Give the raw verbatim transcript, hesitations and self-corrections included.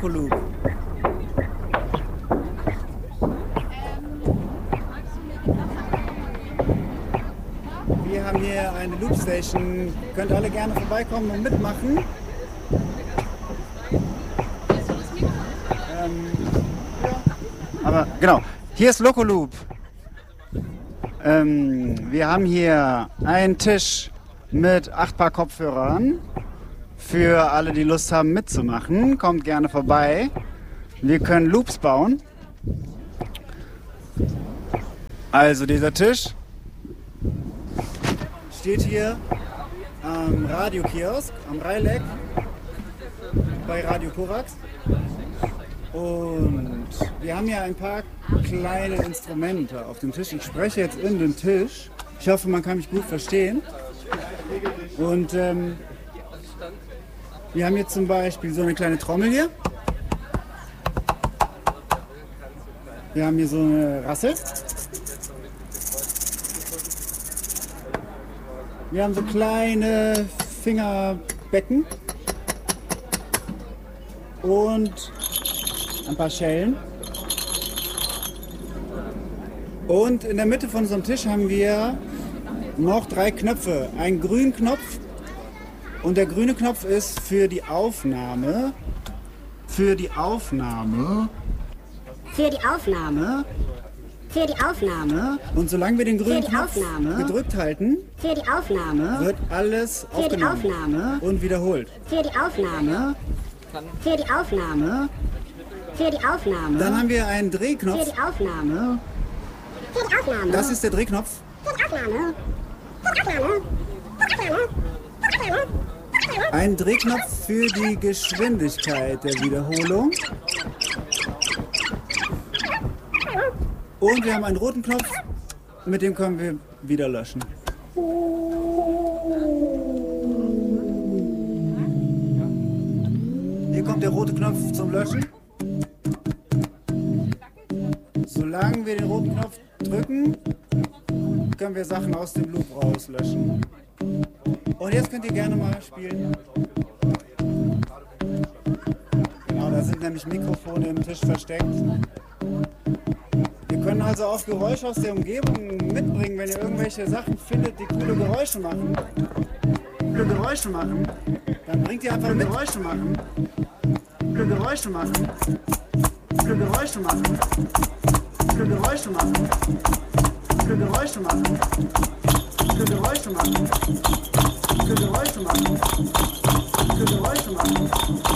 Loop. Wir haben hier eine Loop Station. Könnt alle gerne vorbeikommen und mitmachen. Ähm, ja. Aber genau, hier ist Loco Loop. Ähm, wir haben hier einen Tisch mit acht Paar Kopfhörern. Für alle, die Lust haben mitzumachen, kommt gerne vorbei. Wir können Loops bauen. Also dieser Tisch steht hier am Radiokiosk, am Reileck, bei Radio Korax. Und wir haben hier ein paar kleine Instrumente auf dem Tisch. Ich spreche jetzt in den Tisch. Ich hoffe, man kann mich gut verstehen. Und ähm, wir haben jetzt zum Beispiel so eine kleine Trommel hier. Wir haben hier so eine Rassel. Wir haben so kleine Fingerbecken und ein paar Schellen. Und in der Mitte von unserem Tisch haben wir noch drei Knöpfe. Einen grünen Knopf. Und der grüne Knopf ist für die Aufnahme. Für die Aufnahme. Für die Aufnahme. Für die Aufnahme. Und solange wir den grünen Für die Knopf Aufnahme. gedrückt halten, Für die Aufnahme. wird alles Für die aufgenommen Aufnahme. und wiederholt. Für die Aufnahme. Für die Aufnahme. Für die Aufnahme. Dann haben wir einen Für Drehknopf. die Aufnahme. Für die Aufnahme. Das ist der Drehknopf. Für die Aufnahme. Für die Aufnahme. Für die Aufnahme. Für die Aufnahme. Ein Drehknopf für die Geschwindigkeit der Wiederholung. Und wir haben einen roten Knopf, mit dem können wir wieder löschen. Hier kommt der rote Knopf zum Löschen. Solange wir den roten Knopf drücken, können wir Sachen aus dem Loop rauslöschen. Und jetzt könnt ihr gerne mal spielen. Genau, da sind nämlich Mikrofone im Tisch versteckt. Wir können also auch Geräusche aus der Umgebung mitbringen, wenn ihr irgendwelche Sachen findet, die coole Geräusche machen. Coole Geräusche machen. Dann bringt ihr einfach mit. Geräusche machen. Coole Geräusche machen. Coole Geräusche machen. Coole Geräusche machen. Coole Geräusche machen. Coole Geräusche machen. Coole Geräusche machen. Coole Geräusche machen.